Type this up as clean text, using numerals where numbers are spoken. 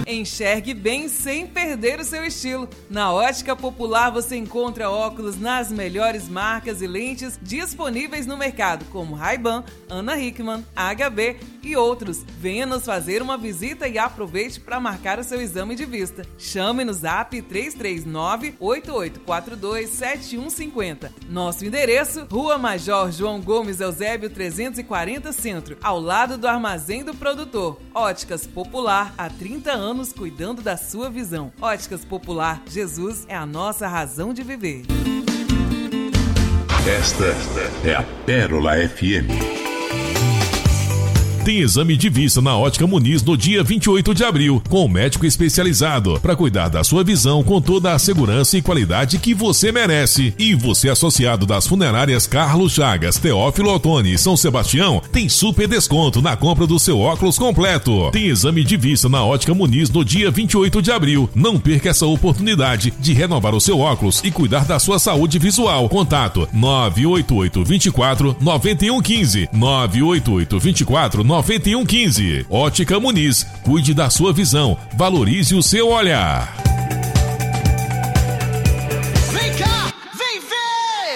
Enxergue bem sem perder o seu estilo. Na Ótica Popular você encontra óculos nas melhores marcas e lentes disponíveis no mercado, como Ray-Ban, Ana Hickman, HB e outros. Venha nos fazer uma visita e aproveite para marcar o seu exame de vista. Chame no Zap 339-8842-7150. Nosso endereço, Rua Major João Gomes Eusébio 340 Centro, ao lado do Armazém do Produtor. Óticas Popular, há 30 anos cuidando da sua visão. Óticas Popular, Jesus é a nossa razão de viver. Esta é a Pérola FM. Tem exame de vista na Ótica Muniz no dia 28 de abril, com um médico especializado para cuidar da sua visão com toda a segurança e qualidade que você merece. E você, associado das funerárias Carlos Chagas, Teófilo Otoni e São Sebastião, tem super desconto na compra do seu óculos completo. Tem exame de vista na Ótica Muniz no dia 28 de abril. Não perca essa oportunidade de renovar o seu óculos e cuidar da sua saúde visual. Contato 988 24 9115 988 24 9115. Ótica Muniz, cuide da sua visão, valorize o seu olhar.